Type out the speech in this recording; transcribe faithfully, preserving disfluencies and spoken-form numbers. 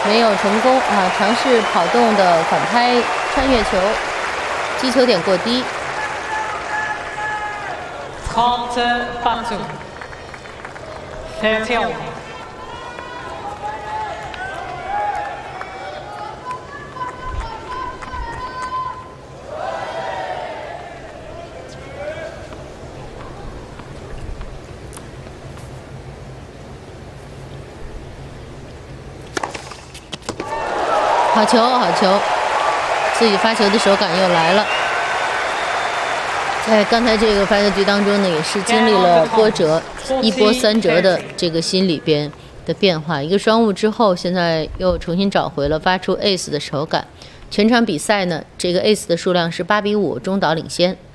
没有成功啊，尝试跑动的反拍穿越球，击球点过低。 trente partout. thirty all. 好球，好球！自己发球的手感又来了。在刚才这个发球局当中呢，也是经历了波折、一波三折的这个心里边的变化。一个双误之后，现在又重新找回了发出 ace 的手感。全场比赛呢，这个 ace 的数量是八比五，中岛领先。